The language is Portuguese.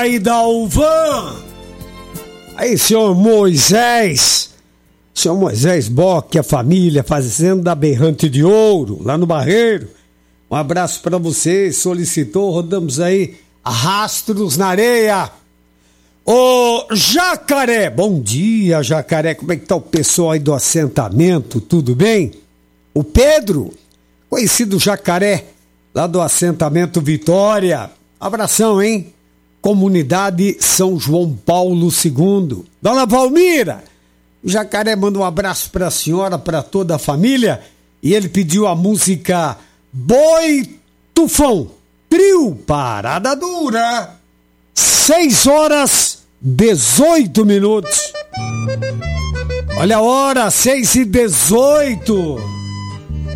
aí, Dalvan. Aí, senhor Moisés Bock, a família Fazenda Berrante de Ouro, lá no Barreiro. Um abraço pra você, solicitou, rodamos aí, Rastros na Areia. Ô, Jacaré, bom dia, Jacaré, como é que tá o pessoal aí do assentamento, tudo bem? O Pedro, conhecido Jacaré, lá do assentamento Vitória, abração, hein? Comunidade São João Paulo II. Dona Valmira, o Jacaré manda um abraço pra senhora, pra toda a família, e ele pediu a música Boi Tufão, Trio Parada Dura. 6h18. Olha a hora, 6h18.